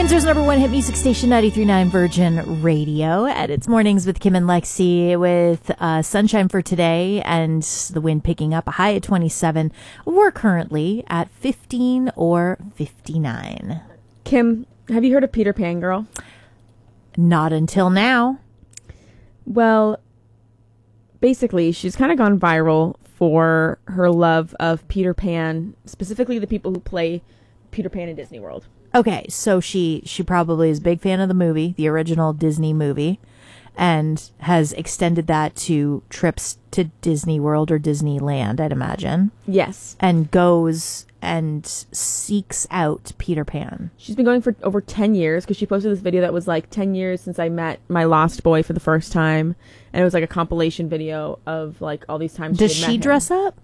Windsor's number one hit music station, 93.9 Virgin Radio. And it's Mornings with Kim and Lexi with sunshine for today and the wind picking up, a high at 27. We're currently at 15 or 59. Kim, have you heard of Peter Pan Girl? Not until now. Well, basically, she's kind of gone viral for her love of Peter Pan, specifically the people who play Peter Pan in Disney World. Okay, so she probably is a big fan of the movie, the original Disney movie, and has extended that to trips to Disney World or Disneyland, I'd imagine. Yes. And goes and seeks out Peter Pan. She's been going for over 10 years because she posted this video that was like 10 years since I met my lost boy for the first time. And it was like a compilation video of like all these times Does she had met she him. dress up?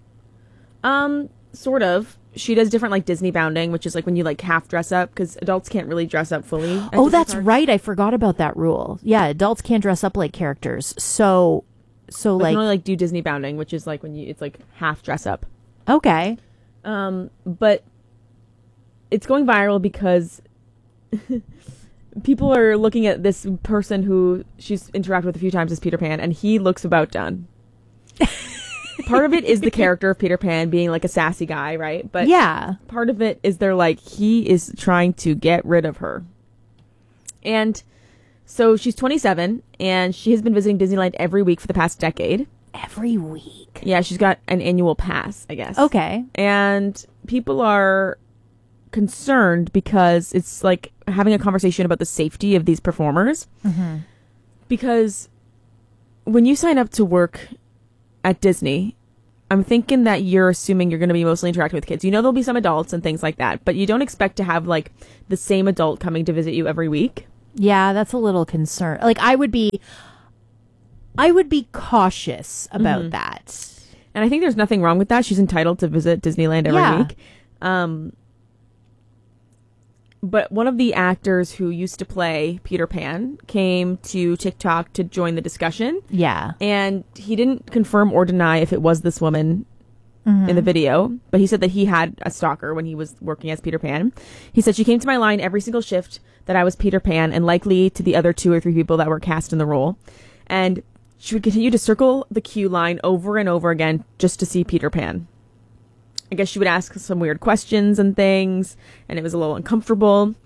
Sort of. She does different like Disney bounding, which is like when you like half dress up because adults can't really dress up fully. Oh, that's right. I forgot about that rule. Yeah, adults can't dress up like characters. So But like, you can only like do Disney bounding, which is like when it's like half dress up. okay. But it's going viral because people are looking at this person who she's interacted with a few times as Peter Pan, and he looks about done. Part of it is the character of Peter Pan being like a sassy guy, right? But Yeah. part of it is they're like, he is trying to get rid of her. And so she's 27, and she has been visiting Disneyland every week for the past decade. Every week. Yeah, she's got an annual pass, I guess. Okay. And people are concerned because it's like having a conversation about the safety of these performers. Mm-hmm. Because when you sign up to work at Disney, I'm thinking that you're assuming you're going to be mostly interacting with kids. You know, there'll be some adults and things like that, but you don't expect to have like the same adult coming to visit you every week. Yeah, that's a little concern. Like I would be cautious about that. And I think there's nothing wrong with that. She's entitled to visit Disneyland every week. But one of the actors who used to play Peter Pan came to TikTok to join the discussion. Yeah. And he didn't confirm or deny if it was this woman in the video, but he said that he had a stalker when he was working as Peter Pan. He said, she came to my line every single shift that I was Peter Pan, and likely to the other 2 or 3 people that were cast in the role. And she would continue to circle the queue line over and over again just to see Peter Pan. I guess she would ask some weird questions and things, and it was a little uncomfortable.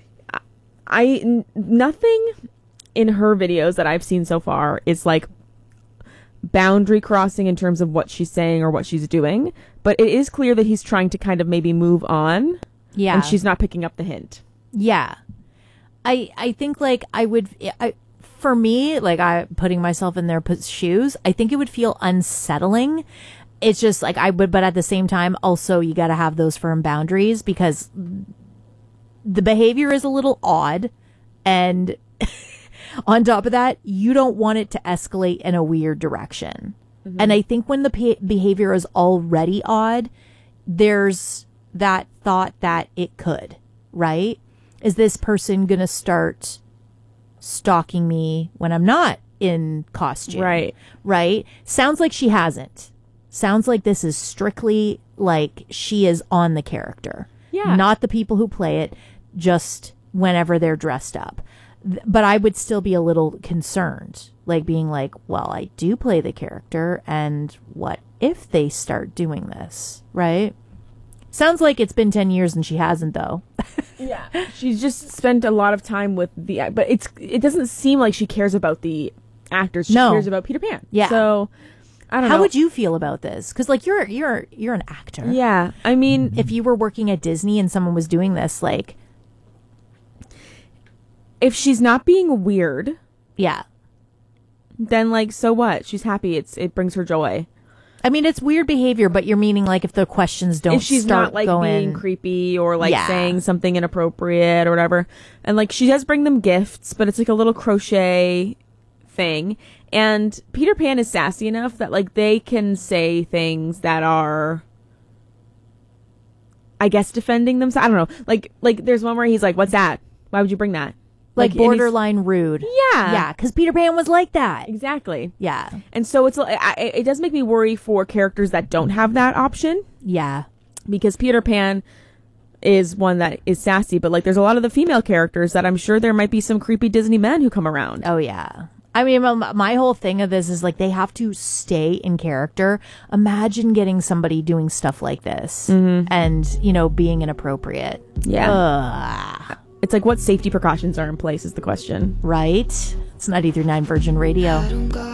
Nothing in her videos that I've seen so far is like boundary crossing in terms of what she's saying or what she's doing, but it is clear that he's trying to kind of maybe move on. Yeah. And she's not picking up the hint. Yeah. I think like for me, like I putting myself in their shoes, I think it would feel unsettling. It's just like but at the same time, also you got to have those firm boundaries because the behavior is a little odd. And on top of that, you don't want it to escalate in a weird direction. Mm-hmm. And I think when the behavior is already odd, there's that thought that it could, right? Is this person going to start stalking me when I'm not in costume? Right. Right? Sounds like she hasn't. Sounds like this is strictly like she is on the character. Yeah. Not the people who play it, just whenever they're dressed up. But I would still be a little concerned, like being like, well, I do play the character, and what if they start doing this, right? Sounds like it's been 10 years and she hasn't, though. Yeah. She's just spent a lot of time with but it doesn't seem like she cares about the actors. She cares about Peter Pan. Yeah. So I don't know. How would you feel about this? Because like you're an actor. Yeah. I mean, if you were working at Disney and someone was doing this, like, if she's not being weird, yeah, then like, so what? She's happy. It brings her joy. I mean, it's weird behavior, but you're meaning like if the questions don't if she's start not like going, being creepy or like saying something inappropriate or whatever. And like she does bring them gifts, but it's like a little crochet thing. And Peter Pan is sassy enough that like they can say things that are, I guess, defending themselves. I don't know. Like there's one where he's like, "What's that? Why would you bring that?" Like borderline rude. Yeah. Yeah, because Peter Pan was like that. Exactly. Yeah. And so it does make me worry for characters that don't have that option. Yeah. Because Peter Pan is one that is sassy, but like there's a lot of the female characters that I'm sure there might be some creepy Disney men who come around. Oh yeah. I mean, my whole thing of this is like they have to stay in character. Imagine getting somebody doing stuff like this and, you know, being inappropriate. Yeah. Ugh. It's like what safety precautions are in place is the question. Right? It's 93.9 Virgin Radio.